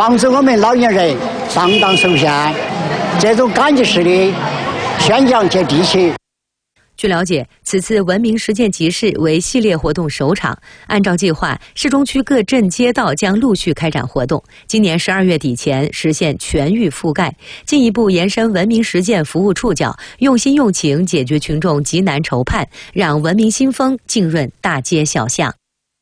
防止我们老年人上当受骗。这种感激式的宣讲接地气。 据了解，此次文明实践集市为系列活动首场。按照计划，市中区各镇街道将陆续开展活动，今年12月底前实现全域覆盖，进一步延伸文明实践服务触角，用心用情解决群众急难愁盼，让文明新风浸润大街小巷。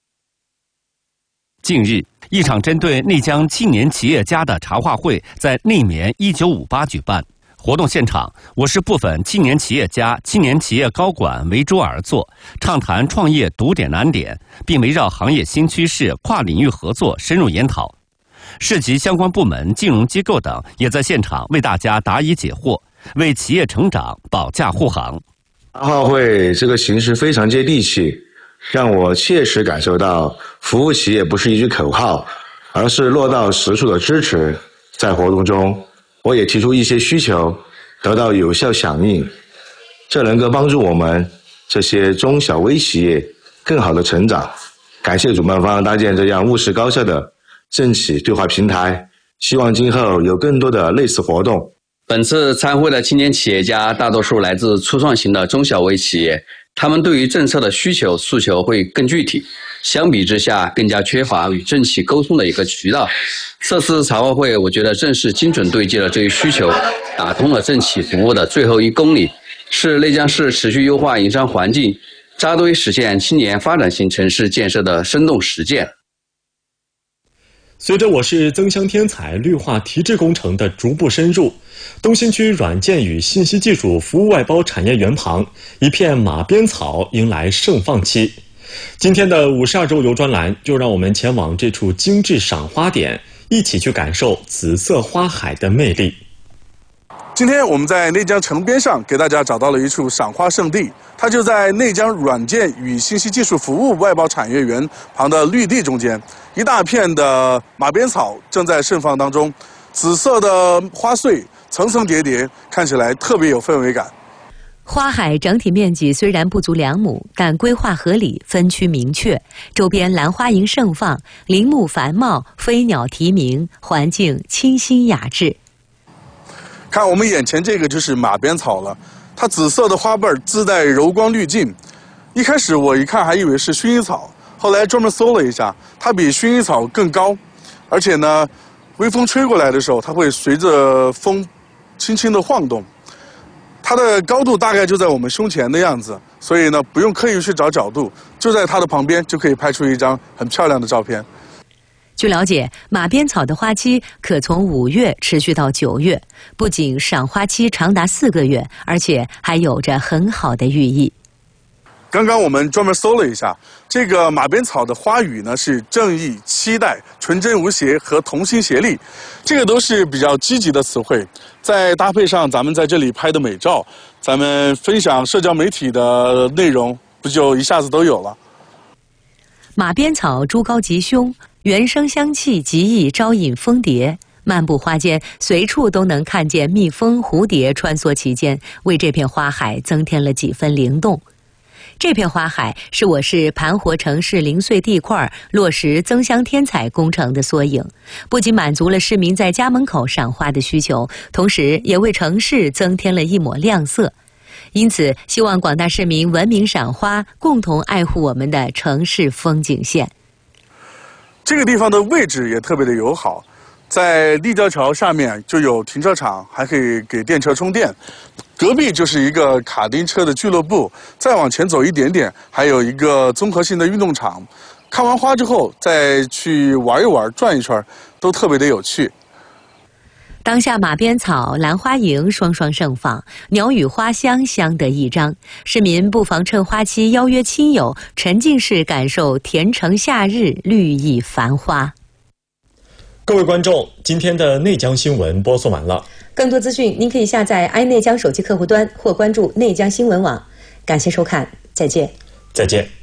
近日，一场针对内江青年企业家的茶话会在内棉1958举办。活动现场，我市部分青年企业家、青年企业高管围桌而坐，畅谈创业堵点难点，并围绕行业新趋势、跨领域合作深入研讨。市级相关部门、金融机构等也在现场为大家答疑解惑，为企业成长保驾护航。 茶话会这个形式非常接地气，让我切实感受到服务企业不是一句口号，而是落到实处的支持。在活动中，我也提出一些需求，得到有效响应，这能够帮助我们这些中小微企业更好的成长。感谢主办方搭建这样务实高效的政企对话平台，希望今后有更多的类似活动。 本次参会的青年企业家大多数来自初创型的中小微企业，他们对于政策的需求诉求会更具体，相比之下更加缺乏与政企沟通的一个渠道。这次茶话会，我觉得正是精准对接了这一需求，打通了政企服务的最后1公里，是内江市持续优化营商环境、扎堆实现青年发展型城市建设的生动实践。 随着我市增乡添彩绿化提质工程的逐步深入，东新区软件与信息技术服务外包产业园旁一片马鞭草迎来盛放期。今天的52周游专栏就让我们前往这处精致赏花点，一起去感受紫色花海的魅力。 今天我们在内江城边上给大家找到了一处赏花圣地，它就在内江软件与信息技术服务外包产业园旁的绿地中间，一大片的马鞭草正在盛放当中，紫色的花穗层层叠叠，看起来特别有氛围感。 花海整体面积虽然不足2亩，但规划合理，分区明确，周边兰花楹盛放，林木繁茂，飞鸟啼鸣，环境清新雅致。 看我们眼前这个就是马鞭草了，它紫色的花瓣自带柔光滤镜。一开始我一看还以为是薰衣草，后来专门搜了一下，它比薰衣草更高，而且呢，微风吹过来的时候，它会随着风轻轻地晃动。它的高度大概就在我们胸前的样子，所以呢，不用刻意去找角度，就在它的旁边就可以拍出一张很漂亮的照片。 据了解，马鞭草的花期可从5月持续到9月，不仅赏花期长达4个月，而且还有着很好的寓意。 刚刚我们专门搜了一下，这个马鞭草的花语呢是正义、期待、纯真无邪和同心协力，这个都是比较积极的词汇。再搭配上咱们在这里拍的美照，咱们分享社交媒体的内容，不就一下子都有了？ 马鞭草诸高吉凶，原生香气极易招引蜂蝶。漫步花间，随处都能看见蜜蜂、蝴蝶穿梭其间，为这片花海增添了几分灵动。这片花海是我市盘活城市零碎地块落实增香添彩工程的缩影，不仅满足了市民在家门口赏花的需求，同时也为城市增添了一抹亮色。因此，希望广大市民文明赏花，共同爱护我们的城市风景线。 这个地方的位置也特别的友好，在立交桥下面就有停车场，还可以给电车充电。隔壁就是一个卡丁车的俱乐部，再往前走一点点，还有一个综合性的运动场。看完花之后，再去玩一玩、转一圈，都特别的有趣。 当下马鞭草、兰花楹双双盛放，鸟语花香相得益彰。市民不妨趁花期邀约亲友，沉浸式感受甜橙夏日绿意繁花。 各位观众，今天的内江新闻播送完了。 更多资讯，您可以下载爱内江手机客户端或关注内江新闻网。感谢收看，再见。 再见。